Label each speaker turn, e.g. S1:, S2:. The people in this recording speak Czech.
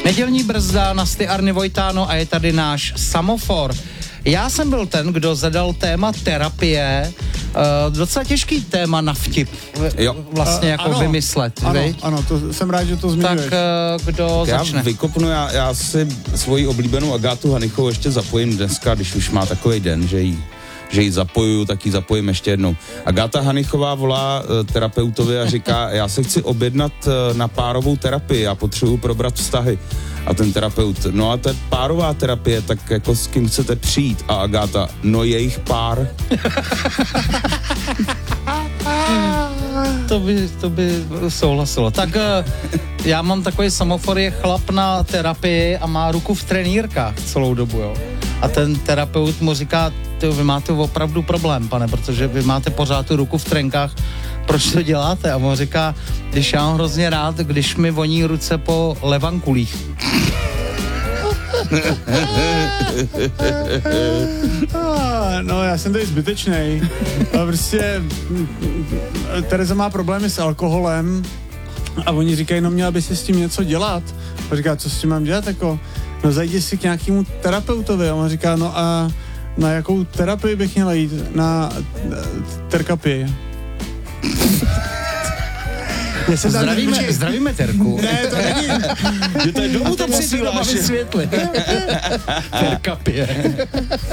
S1: Nedělní brzda, Nasty Arny Vojtáno a je tady náš Samofor. Já jsem byl ten, kdo zadal téma terapie, docela těžký téma na vtip, vlastně jako ano, vymyslet,
S2: ano, to jsem rád, že to zmiňuješ.
S1: Tak kdo začne?
S3: Já vykopnu, já si svoji oblíbenou Agátu Hanichovou ještě zapojím dneska, když už má takový den, že ji zapojuju, tak ji zapojím ještě jednou. Agáta Hanichová volá terapeutovi a říká, já se chci objednat na párovou terapii, já potřebuji probrat vztahy. A ten terapeut, no a to je párová terapie, tak jako s kým chcete přijít? A Agáta, no jejich pár.
S1: To by souhlasilo. Tak já mám takový Samofor, je chlap na terapii a má ruku v trenýrkách celou dobu, jo. A ten terapeut mu říká, vy máte opravdu problém, pane, protože vy máte pořád tu ruku v trenkách, proč to děláte? A on říká, když já mám hrozně rád, když mi voní ruce po levankulích.
S2: No, já jsem tady zbytečnej. Prostě Tereza má problémy s alkoholem a oni říkají, no měla by si s tím něco dělat. A říká, co s tím mám dělat? Jako, no zajdi si k nějakému terapeutovi. A on říká, no a na jakou terapii bych měla jít? Na terkapii.
S1: Zdravíme Terku.
S2: Ne, to není.
S1: Že to je domů to posíláš. Terkapie.